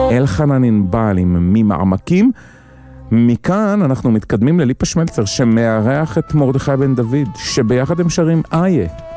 אלחנן ענבל עם ממעמקים. מכאן אנחנו מתקדמים לליפה שמלצר שמארח את מרדכי בן דוד, שביחד הם שרים איה.